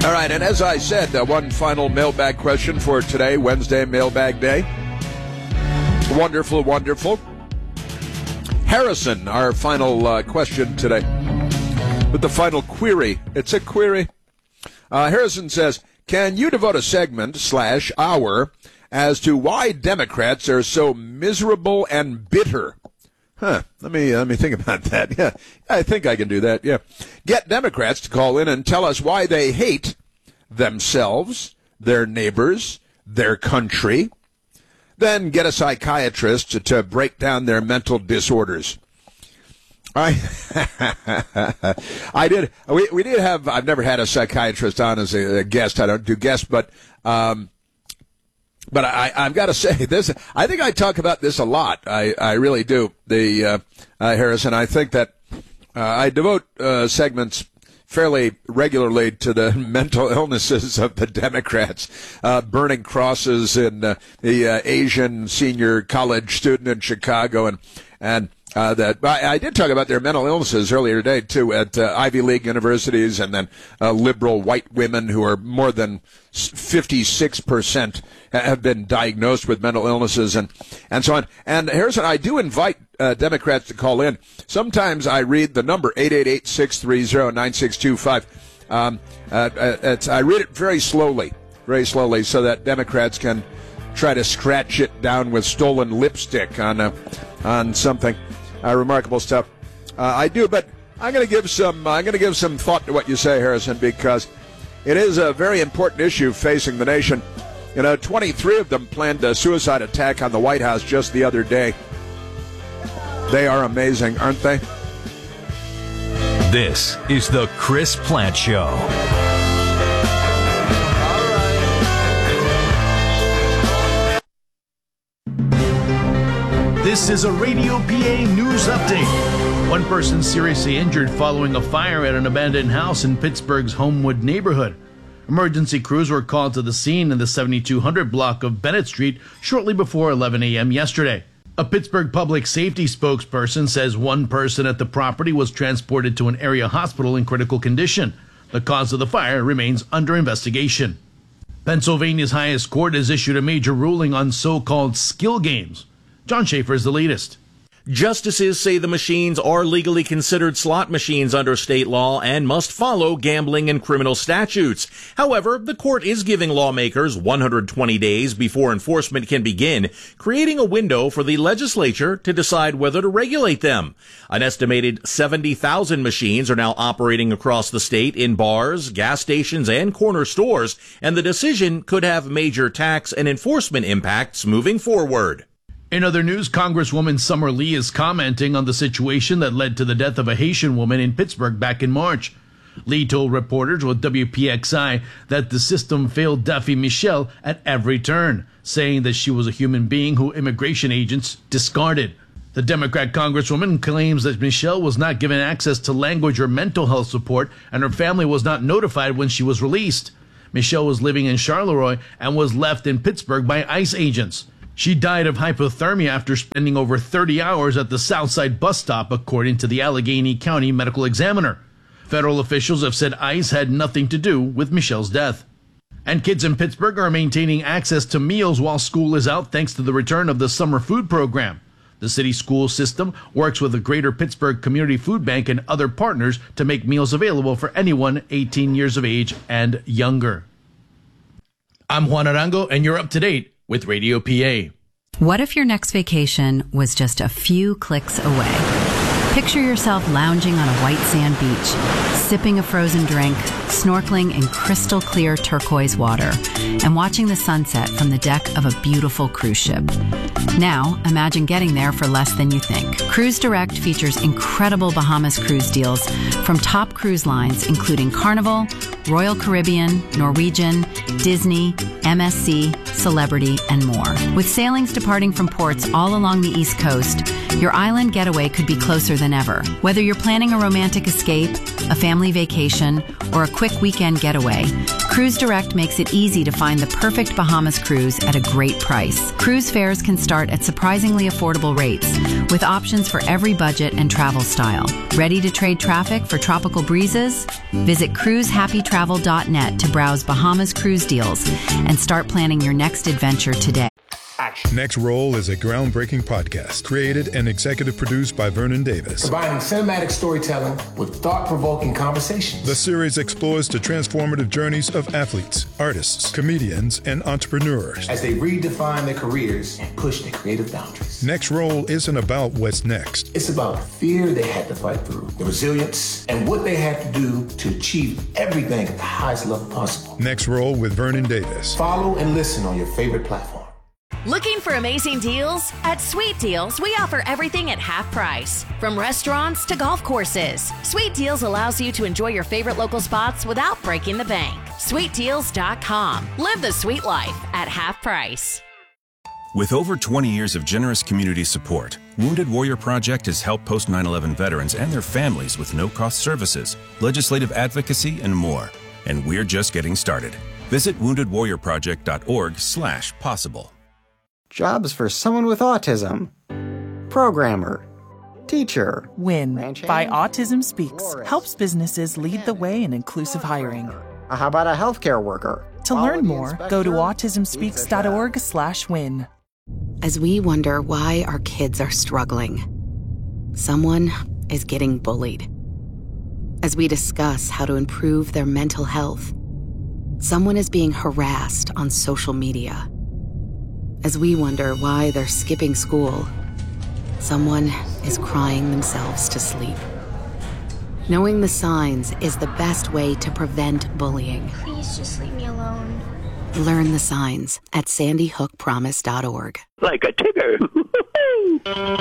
All right, and as I said, one final mailbag question for today, Wednesday, Mailbag Day. Wonderful, wonderful. Harrison, our final question today, with the final query. It's a query. Harrison says, can you devote a segment / hour as to why Democrats are so miserable and bitter? Let me think about that. Yeah, I think I can do that. Yeah. Get Democrats to call in and tell us why they hate themselves, their neighbors, their country. Then get a psychiatrist to break down their mental disorders. We did have, I've never had a psychiatrist on as a guest. I don't do guests, but I've got to say this. I think I talk about this a lot. I really do. Harrison, I think that I devote segments fairly regularly to the mental illnesses of the Democrats, burning crosses in the Asian senior college student in Chicago, and that I did talk about their mental illnesses earlier today too at Ivy League universities, and then liberal white women who are more than 56% have been diagnosed with mental illnesses and so on. And Harrison, I do invite Democrats to call in. Sometimes I read the number 888-630-9625. I read it very slowly, so that Democrats can try to scratch it down with stolen lipstick on something. Remarkable stuff. I do, but I'm going to give some thought to what you say, Harrison, because it is a very important issue facing the nation. 23 of them planned a suicide attack on the White House just the other day. They are amazing, aren't they? This is the Chris Plante Show. This is a Radio PA news update. One person seriously injured following a fire at an abandoned house in Pittsburgh's Homewood neighborhood. Emergency crews were called to the scene in the 7200 block of Bennett Street shortly before 11 a.m. yesterday. A Pittsburgh public safety spokesperson says one person at the property was transported to an area hospital in critical condition. The cause of the fire remains under investigation. Pennsylvania's highest court has issued a major ruling on so-called skill games. John Schaefer is the latest. Justices say the machines are legally considered slot machines under state law and must follow gambling and criminal statutes. However, the court is giving lawmakers 120 days before enforcement can begin, creating a window for the legislature to decide whether to regulate them. An estimated 70,000 machines are now operating across the state in bars, gas stations, and corner stores, and the decision could have major tax and enforcement impacts moving forward. In other news, Congresswoman Summer Lee is commenting on the situation that led to the death of a Haitian woman in Pittsburgh back in March. Lee told reporters with WPXI that the system failed Daphne Michel at every turn, saying that she was a human being who immigration agents discarded. The Democrat Congresswoman claims that Michel was not given access to language or mental health support, and her family was not notified when she was released. Michel was living in Charleroi and was left in Pittsburgh by ICE agents. She died of hypothermia after spending over 30 hours at the Southside bus stop, according to the Allegheny County Medical Examiner. Federal officials have said ICE had nothing to do with Michelle's death. And kids in Pittsburgh are maintaining access to meals while school is out thanks to the return of the summer food program. The city school system works with the Greater Pittsburgh Community Food Bank and other partners to make meals available for anyone 18 years of age and younger. I'm Juan Arango, and you're up to date with Radio PA. What if your next vacation was just a few clicks away? Picture yourself lounging on a white sand beach, sipping a frozen drink, snorkeling in crystal clear turquoise water, and watching the sunset from the deck of a beautiful cruise ship. Now, imagine getting there for less than you think. Cruise Direct features incredible Bahamas cruise deals from top cruise lines including Carnival, Royal Caribbean, Norwegian, Disney, MSC, Celebrity, and more. With sailings departing from ports all along the East Coast, your island getaway could be closer than ever. Whether you're planning a romantic escape, a family vacation, or a quick quick weekend getaway. Cruise Direct makes it easy to find the perfect Bahamas cruise at a great price. Cruise fares can start at surprisingly affordable rates, with options for every budget and travel style. Ready to trade traffic for tropical breezes? Visit cruisehappytravel.net to browse Bahamas cruise deals and start planning your next adventure today. Next Roll is a groundbreaking podcast created and executive produced by Vernon Davis. Combining cinematic storytelling with thought-provoking conversations. The series explores the transformative journeys of athletes, artists, comedians, and entrepreneurs as they redefine their careers and push their creative boundaries. Next Roll isn't about what's next. It's about the fear they had to fight through, the resilience, and what they had to do to achieve everything at the highest level possible. Next Roll with Vernon Davis. Follow and listen on your favorite platform. Looking for amazing deals? At Sweet Deals, we offer everything at half price. From restaurants to golf courses, Sweet Deals allows you to enjoy your favorite local spots without breaking the bank. SweetDeals.com. Live the sweet life at half price. With over 20 years of generous community support, Wounded Warrior Project has helped post 9/11 veterans and their families with no-cost services, legislative advocacy, and more. And we're just getting started. Visit woundedwarriorproject.org/possible. Jobs for someone with autism. Programmer. Teacher. WIN by Autism Speaks helps businesses lead the way in inclusive hiring. How about a healthcare worker? To learn more, go to autismspeaks.org/win. As we wonder why our kids are struggling, someone is getting bullied. As we discuss how to improve their mental health, someone is being harassed on social media. As we wonder why they're skipping school, someone is crying themselves to sleep. Knowing the signs is the best way to prevent bullying. Please just leave me alone. Learn the signs at sandyhookpromise.org. Like a tigger.